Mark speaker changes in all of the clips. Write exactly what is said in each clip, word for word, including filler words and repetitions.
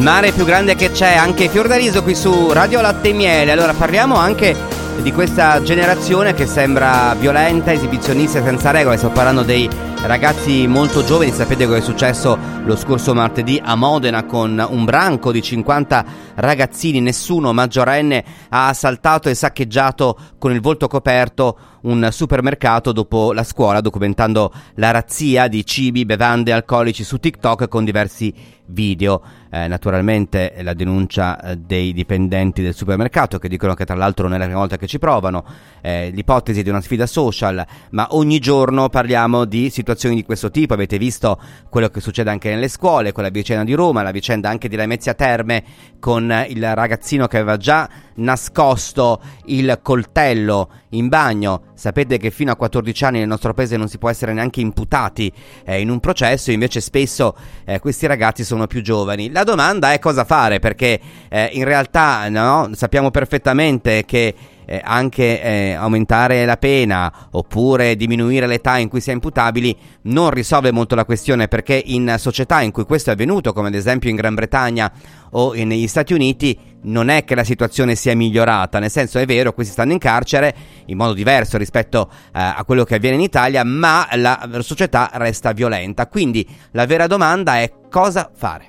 Speaker 1: mare più grande che c'è, anche Fiordaliso qui su Radio Latte e Miele. Allora parliamo anche di questa generazione che sembra violenta, esibizionista senza regole. Sto parlando dei ragazzi molto giovani. Sapete cosa è successo lo scorso martedì a Modena con un branco di cinquanta ragazzini, nessuno maggiorenne, ha assaltato e saccheggiato con il volto coperto un supermercato dopo la scuola, documentando la razzia di cibi, bevande, alcolici su TikTok con diversi video. Eh, naturalmente la denuncia eh, dei dipendenti del supermercato, che dicono che tra l'altro non è la prima volta che ci provano, eh, l'ipotesi di una sfida social, ma ogni giorno parliamo di situazioni di questo tipo. Avete visto quello che succede anche nelle scuole, con la vicenda di Roma, la vicenda anche di Lamezia Terme con il ragazzino che aveva già nascosto il coltello in bagno. Sapete che fino a quattordici anni nel nostro paese non si può essere neanche imputati eh, in un processo, invece spesso eh, questi ragazzi sono più giovani. La domanda è cosa fare, perché eh, in realtà no, sappiamo perfettamente che Eh, anche eh, aumentare la pena oppure diminuire l'età in cui si è imputabili non risolve molto la questione, perché in società in cui questo è avvenuto, come ad esempio in Gran Bretagna o in, negli Stati Uniti, non è che la situazione sia migliorata. Nel senso, è vero, questi stanno in carcere in modo diverso rispetto eh, a quello che avviene in Italia, ma la, la società resta violenta. Quindi la vera domanda è cosa fare.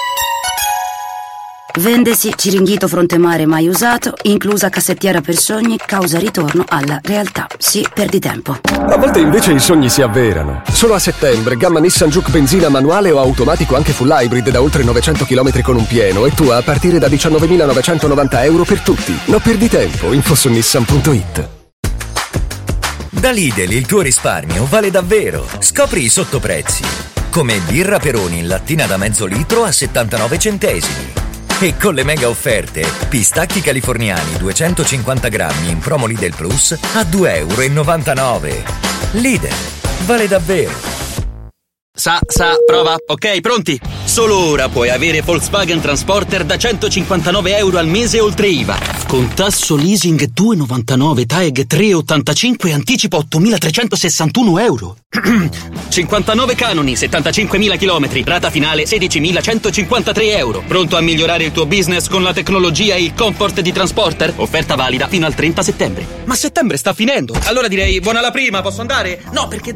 Speaker 2: Vendesi Ciringhito Fronte Mare mai usato, inclusa cassettiera per sogni, causa ritorno alla realtà. Sì, perdi tempo.
Speaker 3: A volte invece i sogni si avverano. Solo a settembre, gamma Nissan Juke benzina manuale o automatico anche full hybrid da oltre novecento chilometri con un pieno e tua a partire da diciannovemilanovantanovanta euro per tutti. Non perdi tempo, info su nissan punto it.
Speaker 4: Da Lidl il tuo risparmio vale davvero. Scopri i sottoprezzi. Come birra Peroni in lattina da mezzo litro a settantanove centesimi. E con le mega offerte, pistacchi californiani duecentocinquanta grammi in promo Lidl Plus a due virgola novantanove euro. Lidl, vale davvero.
Speaker 5: Sa, sa, prova. Ok, pronti? Solo ora puoi avere Volkswagen Transporter da centocinquantanove euro al mese oltre I V A. Con tasso leasing due virgola novantanove, TAEG tre virgola ottantacinque e anticipo ottomilatrecentosessantuno euro. cinquantanove canoni, settantacinquemila chilometri, rata finale sedicimilacentocinquantatré euro. Pronto a migliorare il tuo business con la tecnologia e il comfort di Transporter? Offerta valida fino al trenta settembre. Ma settembre sta finendo. Allora direi buona la prima, posso andare? No, perché